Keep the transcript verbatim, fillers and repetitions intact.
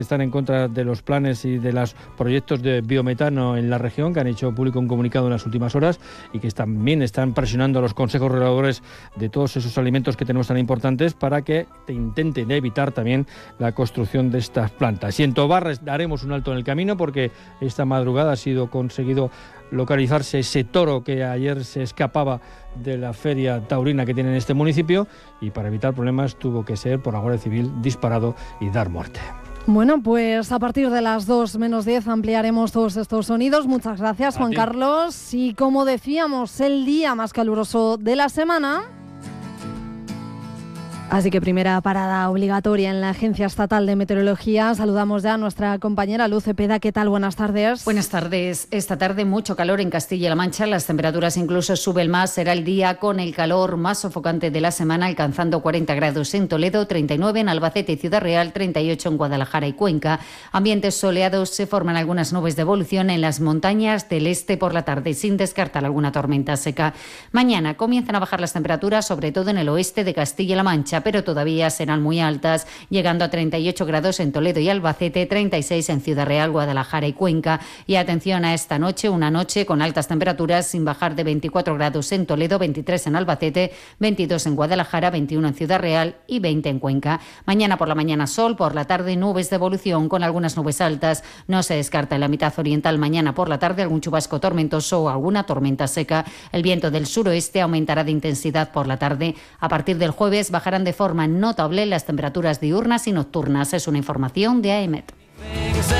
están en contra de los planes y de los proyectos de biometano en la región, que han hecho público un comunicado en las últimas horas y que también están presionando a los consejos reguladores de todos esos alimentos que tenemos tan importantes para que te intenten evitar también la construcción de estas plantas. Y en Tobarra daremos un alto en el camino porque esta madrugada ha sido conseguido localizarse ese toro que ayer se escapaba de la feria taurina que tiene en este municipio, y para evitar problemas tuvo que ser por la Guardia Civil disparado y dar muerte. Bueno, pues a partir de las dos menos diez ampliaremos todos estos sonidos. Muchas gracias, Juan Carlos. Y como decíamos, el día más caluroso de la semana. Así que primera parada obligatoria en la Agencia Estatal de Meteorología. Saludamos ya a nuestra compañera Luz Cepeda. ¿Qué tal? Buenas tardes. Buenas tardes. Esta tarde mucho calor en Castilla-La Mancha. Las temperaturas incluso suben más. Será el día con el calor más sofocante de la semana, alcanzando cuarenta grados en Toledo, treinta y nueve en Albacete y Ciudad Real, treinta y ocho en Guadalajara y Cuenca. Ambientes soleados, se forman algunas nubes de evolución en las montañas del este por la tarde, sin descartar alguna tormenta seca. Mañana comienzan a bajar las temperaturas, sobre todo en el oeste de Castilla-La Mancha, pero todavía serán muy altas, llegando a treinta y ocho grados en Toledo y Albacete, treinta y seis en Ciudad Real, Guadalajara y Cuenca. Y atención a esta noche, una noche con altas temperaturas sin bajar de veinticuatro grados en Toledo, veintitrés en Albacete, veintidós en Guadalajara, veintiuno en Ciudad Real y veinte en Cuenca. Mañana por la mañana sol, por la tarde nubes de evolución con algunas nubes altas. No se descarta en la mitad oriental mañana por la tarde algún chubasco tormentoso o alguna tormenta seca. El viento del suroeste aumentará de intensidad por la tarde. A partir del jueves bajarán de forma notable las temperaturas diurnas y nocturnas. Es una información de AEMET.